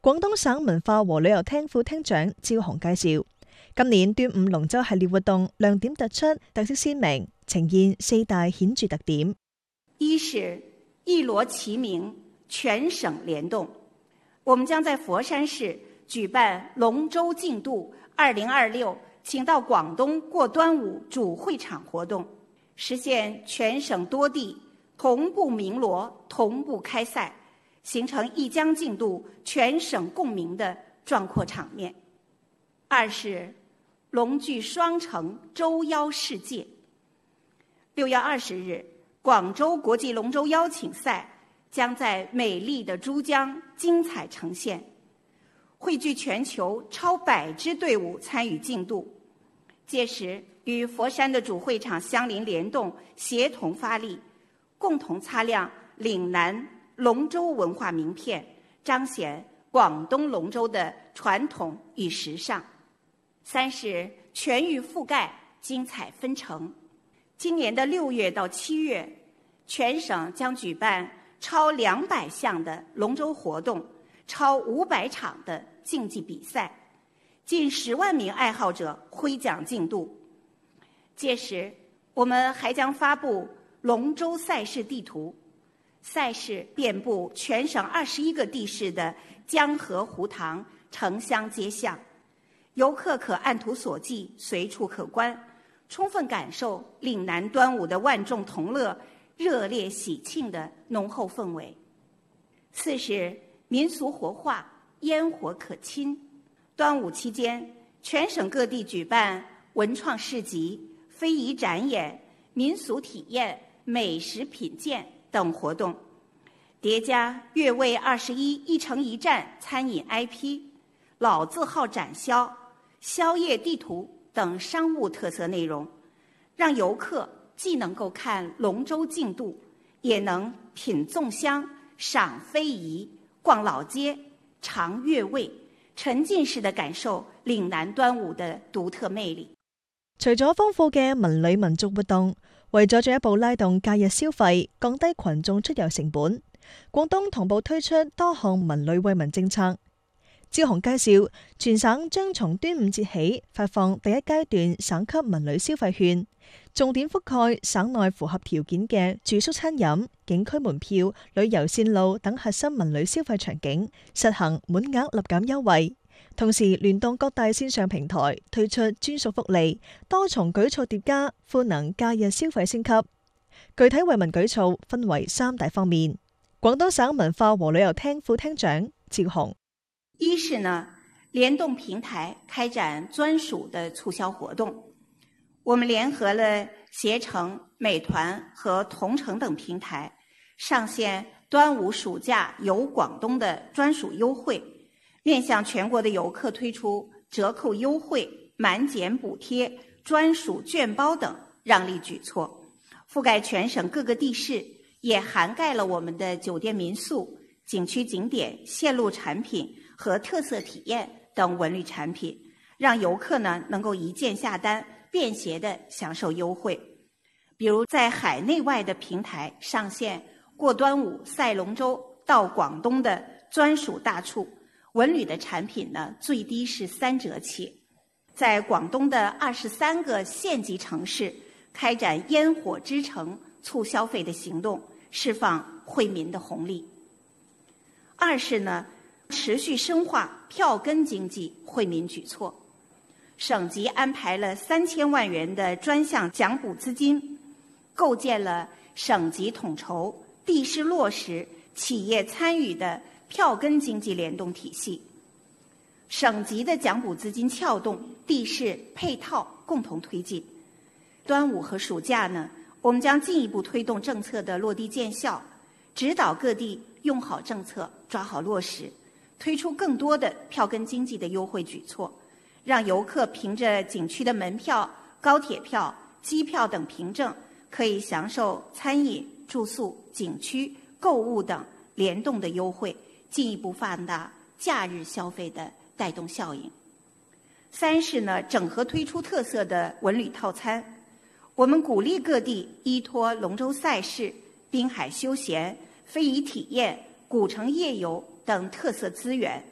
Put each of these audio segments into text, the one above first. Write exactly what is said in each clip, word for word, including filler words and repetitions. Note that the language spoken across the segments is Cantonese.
廣東省文化和旅遊廳副廳長趙紅介紹，今年端午龍舟系列活動亮點突出，特色鮮明，呈現四大顯著特點。 一是一鑼齊鳴，全省聯動。我們將在佛山市舉辦龍舟競渡二零二六，請到廣東過端午主會場活動，實現全省多地同步鳴鑼、同步開賽，形成一江競渡全省共鳴的壯闊場面。二是龍踞雙城，舟邀世界。六月二十日，廣州國際龍舟邀請賽將在美麗的珠江精彩呈現，匯聚全球超百支隊伍參與競渡。屆時與佛山的主會場相鄰聯動，協同發力，共同擦亮嶺南龍舟文化名片，彰顯廣東龍舟的傳統與時尚。三是全域覆蓋，精彩紛呈。今年的六月到七月，全省將舉辦超兩百項的龍舟活動，超五百場的競技比賽，近十萬名愛好者揮槳競渡。屆時，我們還將發布龍舟賽事地圖，賽事遍布全省二十一個地市的江河湖塘、城鄉街巷。遊客可按圖索驥，隨處可觀，充分感受嶺南端午的萬眾同樂、熱烈喜慶的濃厚氛圍。四是民俗活化，煙火可親。端午期間，全省各地舉辦文創市集、非遺展演、民俗體驗、美食品鑑等活動，疊加粵味二十一一城一站餐飲 I P、老字號展銷、宵夜地圖等商務特色內容，讓遊客既能夠看龍舟競渡，也能品粽香、賞非遺、逛老街、嘗粵味，沉浸式地感受嶺南端午的獨特魅力。 除咗豐富嘅文旅民族活動，為咗進一步拉動假日消費，降低群眾出遊成本，廣東同步推出多項文旅惠民政策。趙紅介紹，全省將從端午節起發放第一階段省級文旅消費券，重點覆蓋省內符合條件嘅住宿、餐飲、景區門票、旅遊線路等核心文旅消費場景，實行滿額立減優惠。同時聯動各大線上平台推出專屬福利，多重舉措疊加，賦能假日消費升級。具體惠民舉措分為三大方面。廣東省文化和旅遊廳副廳長趙紅。 一是呢，聯動平台開展專屬的促銷活動。我們聯合了攜程、美團和同程等平台，上線端午暑假遊廣東的專屬優惠，面向全國的遊客推出折扣優惠、滿減補貼、專屬券包等讓利舉措，覆蓋全省各個地市，也涵蓋了我們的酒店民宿、景區景點、線路產品和特色體驗等文旅產品，讓遊客呢能夠一鍵下單，便捷地享受優惠。比如在海內外的平台上線過端午賽龍舟到廣東的專屬大促，文旅的產品呢最低是三折起。在廣東的二十三個縣級城市開展煙火之城促消費的行動，釋放惠民的紅利。二是呢，持續深化票根經濟惠民舉措，省級安排了三千萬元的專項獎補資金，構建了省級統籌、地市落實、企業參與的票根經濟聯動體系。省級的獎補資金撬動，地市配套共同推進。端午和暑假呢，我們將進一步推動政策的落地見效，指導各地用好政策，抓好落實，推出更多的票根經濟的優惠舉措，讓遊客憑着景區的門票、高鐵票、機票等憑證，可以享受餐飲、住宿、景區、購物等聯動的優惠，進一步放大假日消費的帶動效應。三是呢，整合推出特色的文旅套餐，我們鼓勵各地依託龍舟賽事、濱海休閒、非遺體驗、古城夜遊等特色資源，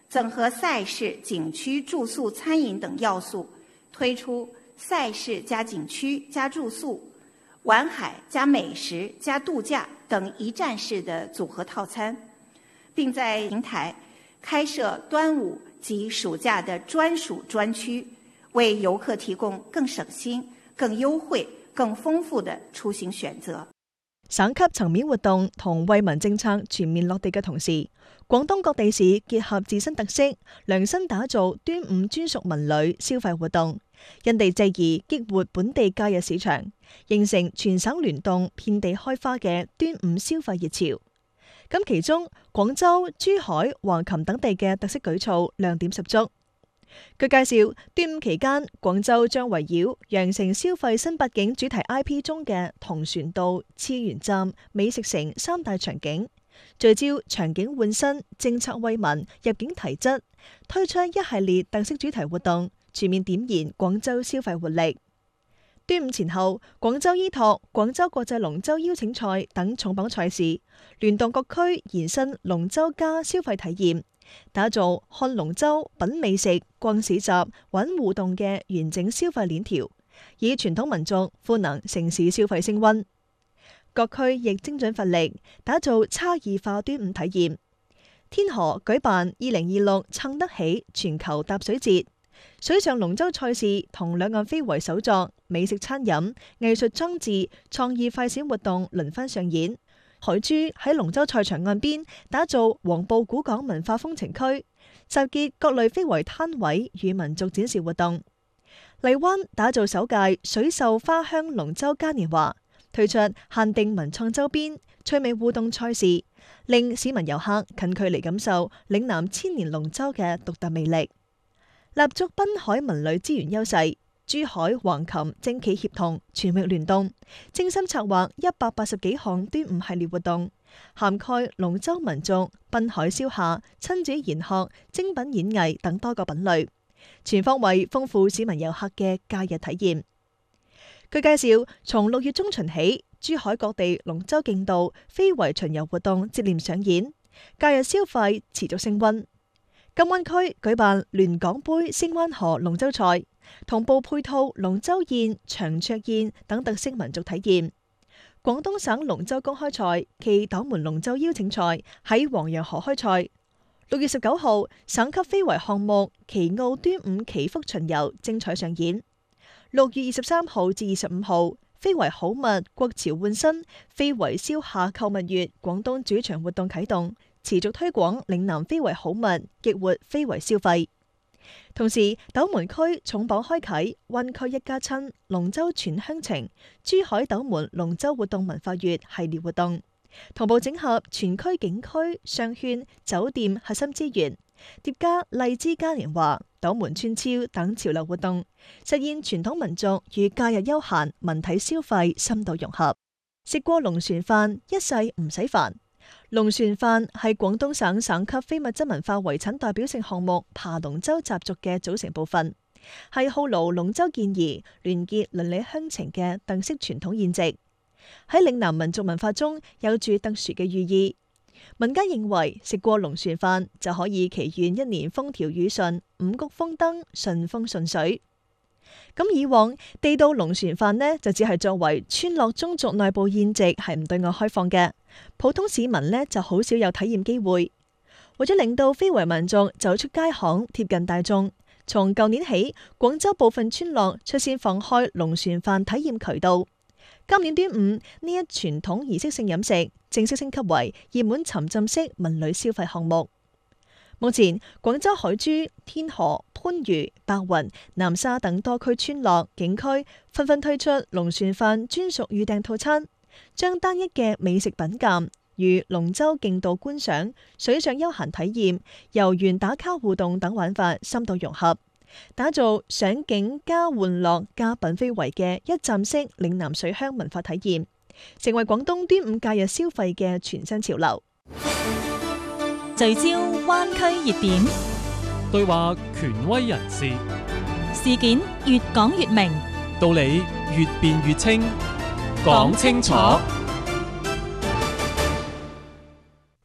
整合赛事、景区、住宿、餐饮等要素，推出赛事加景区加住宿、玩海加美食加度假等一站式的组合套餐，并在平台开设端午及暑假的专属专区，为游客提供更省心、更优惠、更豐富的出行選擇。 省級層面活動同惠民政策全面落地嘅同時，廣東各地市結合自身特色，量身打造端午專屬文旅消費活動，因地制宜激活本地假日市場，形成全省聯動、遍地開花嘅端午消費熱潮。咁其中，廣州、珠海、橫琴等地嘅特色舉措亮點十足。據介紹，端午期間，廣州將圍繞羊城消費新八景主題 I P 中嘅同船渡、次元站、美食城三大場景，聚焦場景換新、政策惠民、入境提質，推出一系列特色主題活動，全面點燃廣州消費活力。端午前後，廣州依託廣州國際龍舟邀請賽等重磅賽事，聯動各區延伸龍舟加消費體驗，打造看龍舟、品美食、逛市集、玩互動嘅完整消費鏈條，以傳統民族賦能城市消費升溫。各區亦精準發力，打造差異化端午體驗。天河舉辦二零二六撐得起全球踏水節，水上龍舟賽事同兩岸非遺手作、美食餐飲、藝術裝置、創意快閃活動輪番上演。海珠喺龍舟賽場岸邊打造黃埔古港文化風情區，集結各類非遺攤位與民族展示活動。荔灣打造首屆水秀花香龍舟嘉年華，推出限定文創周邊、趣味互動賽事，令市民遊客近距離感受嶺南千年龍舟嘅獨特魅力。立足濱海文旅資源優勢，珠海、橫琴政企協同，全域聯動，精心策劃一百八十幾項端午系列活動，涵蓋龍舟民族、濱海消夏、親子研學、精品演藝等多個品類，全方位豐富市民遊客嘅假日體驗。據介紹，從六月中旬起，珠海各地龍舟競渡、非遺巡遊活動接連上演，假日消費持續升溫。金灣區舉辦聯港杯星灣河龍舟賽，同步配套龍舟宴、長桌宴等特色民族體驗。廣東省龍舟公開賽暨斗門龍舟邀請賽喺黃楊河開賽。六月十九號，省級非遺項目旗澳端午祈福巡遊精彩上演。六月二十三號至二十五號，非遺好物國潮換新、非遺消夏購物月廣東主場活動啟動，持續推廣嶺南非遺好物，激活非遺消費。同時，斗門區重磅開啟灣區一家親龍舟傳鄉情、珠海斗門龍舟活動文化月系列活動，同步整合全區景區、商圈、酒店核心資源，疊加荔枝嘉年華、斗門村超等潮流活動，實現傳統民族與假日休閒文體消費深度融合。食過龍船飯，一世唔使煩。龍船飯係廣東省省級非物質文化遺產代表性項目爬龍舟習俗嘅組成部分，係號勞龍舟健兒、聯結鄰里鄉情嘅特色傳統宴席，喺嶺南民族文化中有住特殊嘅寓意。民間認為食過龍船飯就可以祈願一年風調雨順、五穀豐登、順風順水。咁以往地道龍船飯呢，就只係作為村落宗族內部宴席，係唔對外開放嘅，普通市民呢，就好少有體驗機會。為咗令到非遺民族走出街巷，貼近大眾，從舊年起，廣州部分村落率先放開龍船飯體驗渠道。今年端午呢一傳統儀式性飲食正式升級為熱門沉浸式文旅消費項目。目前，廣州海珠、天河、番禺、白雲、南沙等多區村落景區紛紛推出龍船飯專屬預訂套餐，將單一嘅美食品鑑與龍舟競渡觀賞、水上休閒體驗、遊園打卡互動等玩法深度融合，打造賞景加玩樂加品非遺嘅一站式嶺南水鄉文化體驗，成為廣東端午假日消費嘅全新潮流。 聚焦灣區熱點， 對話權威人士， 事件越講越明， 道理越辯越清，講清楚。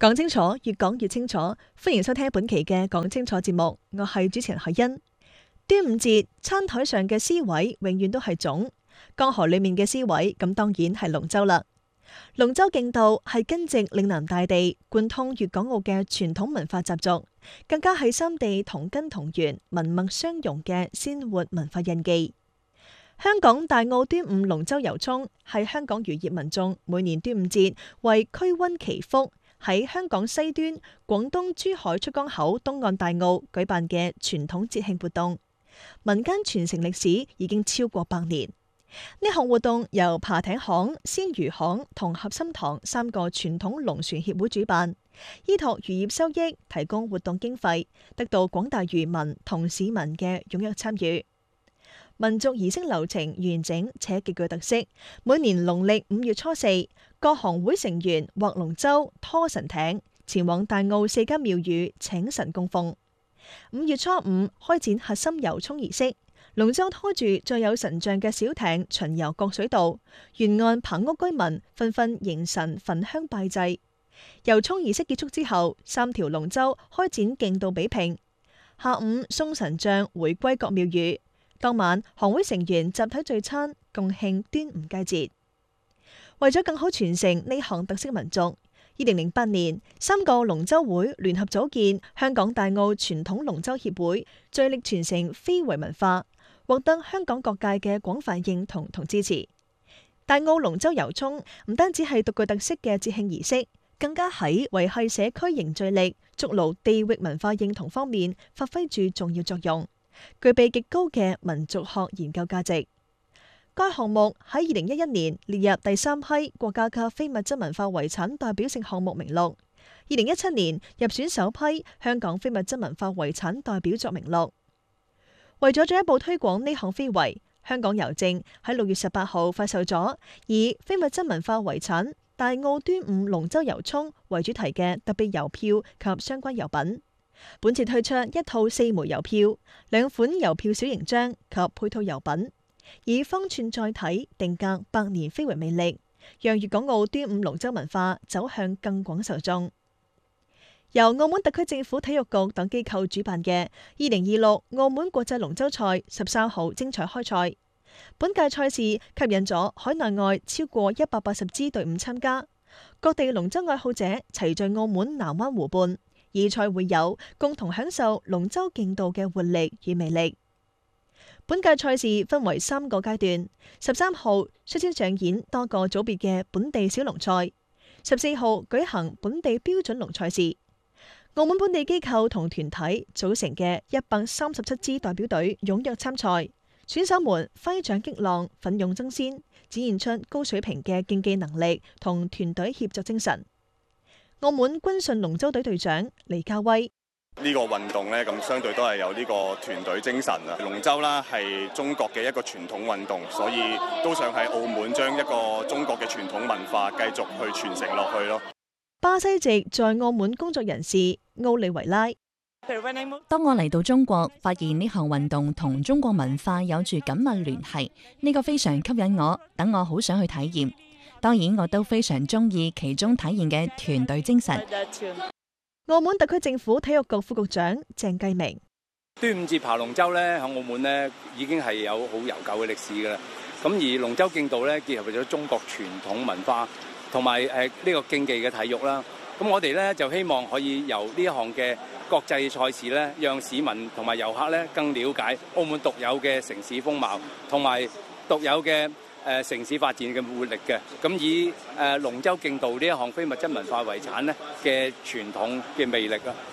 講清楚，越講越清楚。歡迎收聽本期嘅講清楚節目，我係主持人海欣。端午節餐台上嘅詩位永遠都係粽，江河裏面嘅詩位咁當然係龍舟啦。龍舟競渡係根植嶺南大地，貫通粵港澳嘅傳統文化習俗，更加係三地同根同源、文脈相融嘅鮮活文化印記。香港大澳端午龍舟遊涌係香港漁業民眾每年端午節為驅瘟祈福，喺香港西端、廣東珠海出江口東岸大澳舉辦嘅傳統節慶活動，民間傳承歷史已經超過百年。呢項活動由爬艇行、鮮魚行同合心堂三個傳統龍船協會主辦，依託漁業收益提供活動經費，得到廣大漁民同市民嘅踴躍參與。民族儀式流程完整且極具特色，每年農曆五月初四，各行會成員劃龍舟、拖神艇前往大澳四間廟宇請神供奉。五月初五開展核心遊涌儀式，龍舟拖住載有神像嘅小艇巡遊各水道，沿岸棚屋居民紛紛迎神焚香拜祭。遊涌儀式結束之後，三條龍舟開展競渡比拼，下午送神像回歸各廟宇。當晚，行會成員集體聚餐，共慶端午佳節。為咗更好傳承呢項特色民俗，二零零八年三個龍舟會聯合組建香港大澳傳統龍舟協會，致力傳承非遺文化，獲得香港各界嘅廣泛認同同支持。大澳龍舟遊涌唔單止係獨具特色嘅節慶儀式，更加喺維繫社區凝聚力、築牢地域文化認同方面發揮住重要作用，具備極高嘅民族學研究價值。該項目喺二零一一年列入第三批國家級非物質文化遺產代表性項目名錄，二零一七年入選首批香港非物質文化遺產代表作名錄。為咗進一步推廣呢項非遺，香港郵政喺六月十八號發售咗以非物質文化遺產大澳端午龍舟遊涌為主題嘅特別郵票及相關郵品。本次推出一套四枚郵票、兩款郵票小型張及配套郵品，以方寸載體定格百年非遺魅力，讓粵港澳端午龍舟文化走向更廣受眾。由澳門特區政府體育局等機構主辦嘅二零二六澳門國際龍舟賽十三號精彩開賽，本屆賽事吸引咗海內外超過一百八十支隊伍參加，各地龍舟愛好者齊聚澳門南灣湖畔，以賽會友，共同享受龍舟競渡嘅活力與魅力。本屆賽事分為三個階段，十三號率先上演多個組別嘅本地小龍賽，十四號舉行本地標準龍賽事。澳門本地機構同團體組成嘅一百三十七支代表隊踴躍參賽，選手們揮掌擊浪，奮勇爭先，展現出高水平嘅競技能力同團隊協作精神。澳門軍訓龍舟隊隊長黎家威： 呢個運動呢，咁相對都係有呢個團隊精神啊！龍舟啦係中國嘅一個傳統運動，所以都想喺澳門將一個中國嘅傳統文化繼續去傳承落去咯。 巴西籍在澳門工作人士奧利維拉： 當我嚟到中國，發現呢項運動同中國文化有住緊密聯繫，呢個非常吸引我，等我好想去體驗。當然，我都非常中意其中體現嘅團隊精神。 澳門特區政府體育局副局長鄭繼明： 端午節爬龍舟咧，喺澳門咧已經係有好悠久嘅歷史噶啦。咁而龍舟競渡咧，結合咗中國傳統文化同埋誒呢個競技嘅體育啦。咁我哋咧就希望可以由呢一項嘅國際賽事咧，讓市民同埋遊客咧更了解澳門獨有嘅城市風貌同埋獨有嘅誒城市發展嘅活力嘅。咁以誒龍舟競渡呢一項非物質文化遺產咧嘅傳統嘅魅力啦。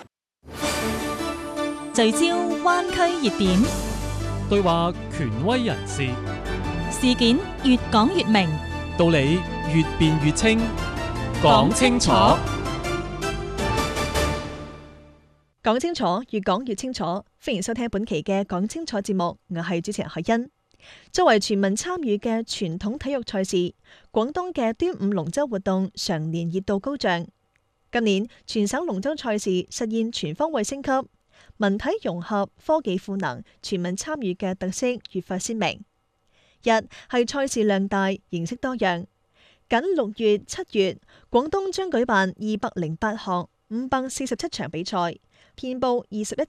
聚焦灣區熱點， 對話權威人士， 事件越講越明， 道理越辯越清，講清楚。 講清楚，越講越清楚。歡迎收聽本期嘅講清楚節目，我係主持人海欣。作為全民參與嘅傳統體育賽事，廣東嘅端午龍舟活動常年熱度高漲。今年全省龍舟賽事實現全方位升級，文體融合、科技賦能、全民參與嘅特色越發鮮明。一係賽事量大，形式多樣。 僅六月、七月，廣東將舉辦二百零八項五百四十七場比賽，遍佈二十一